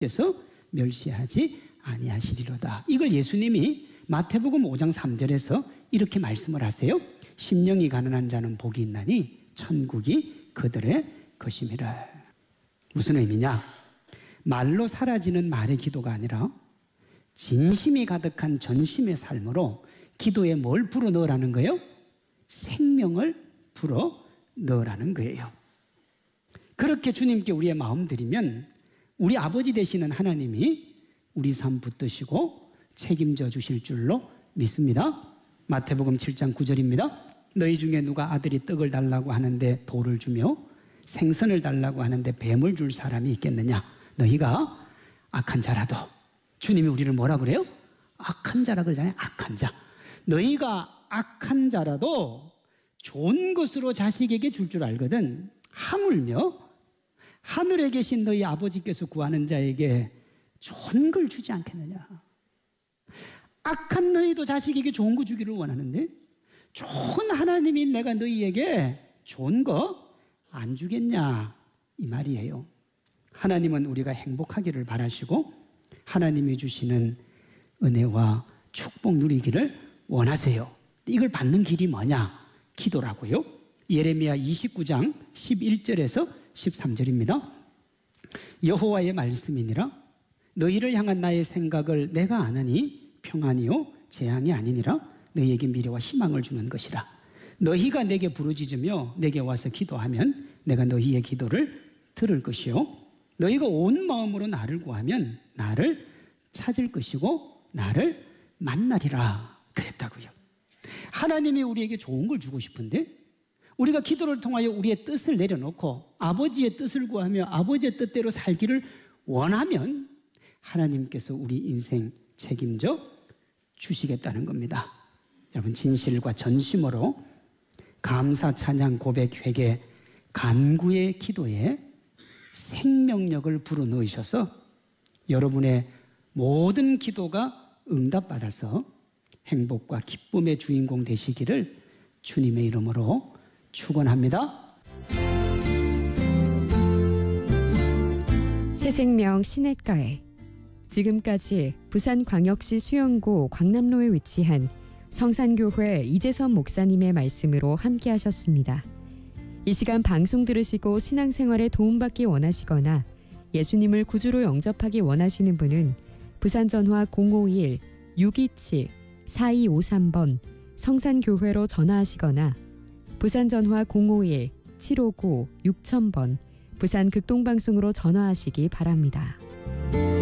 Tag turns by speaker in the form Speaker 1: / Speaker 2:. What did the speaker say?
Speaker 1: 그래서 멸시하지 아니하시리로다. 이걸 예수님이 마태복음 5장 3절에서 이렇게 말씀을 하세요. 심령이 가난한 자는 복이 있나니 천국이 그들의 것임이라. 무슨 의미냐? 말로 사라지는 말의 기도가 아니라 진심이 가득한 전심의 삶으로 기도에 뭘 불어넣으라는 거예요? 생명을 불어넣으라는 거예요. 그렇게 주님께 우리의 마음 드리면 우리 아버지 되시는 하나님이 우리 삶 붙드시고 책임져 주실 줄로 믿습니다. 마태복음 7장 9절입니다. 너희 중에 누가 아들이 떡을 달라고 하는데 돌을 주며 생선을 달라고 하는데 뱀을 줄 사람이 있겠느냐? 너희가 악한 자라도, 주님이 우리를 뭐라 그래요? 악한 자라 그러잖아요. 악한 자. 너희가 악한 자라도 좋은 것으로 자식에게 줄 줄 알거든. 하물며 하늘에 계신 너희 아버지께서 구하는 자에게 좋은 걸 주지 않겠느냐. 악한 너희도 자식에게 좋은 거 주기를 원하는데 좋은 하나님이 내가 너희에게 좋은 거 안 주겠냐, 이 말이에요. 하나님은 우리가 행복하기를 바라시고 하나님이 주시는 은혜와 축복 누리기를 원하세요. 이걸 받는 길이 뭐냐? 기도라고요. 예레미야 29장 11절에서 13절입니다. 여호와의 말씀이니라. 너희를 향한 나의 생각을 내가 아느니 평안이요 재앙이 아니니라. 너희에게 미래와 희망을 주는 것이라. 너희가 내게 부르짖으며 내게 와서 기도하면 내가 너희의 기도를 들을 것이요 너희가 온 마음으로 나를 구하면 나를 찾을 것이고 나를 만나리라 그랬다고요. 하나님이 우리에게 좋은 걸 주고 싶은데 우리가 기도를 통하여 우리의 뜻을 내려놓고 아버지의 뜻을 구하며 아버지의 뜻대로 살기를 원하면 하나님께서 우리 인생 책임져 주시겠다는 겁니다. 여러분, 진실과 전심으로 감사, 찬양, 고백, 회개, 간구의 기도에 생명력을 불어넣으셔서 여러분의 모든 기도가 응답받아서 행복과 기쁨의 주인공 되시기를 주님의 이름으로 축원합니다.
Speaker 2: 새생명 시냇가에 지금까지 부산광역시 수영구 광남로에 위치한 성산교회 이재선 목사님의 말씀으로 함께 하셨습니다. 이 시간 방송 들으시고 신앙생활에 도움받기 원하시거나 예수님을 구주로 영접하기 원하시는 분은 부산전화 051-627-4253번 성산교회로 전화하시거나 부산전화 051-759-6000번 부산극동방송으로 전화하시기 바랍니다.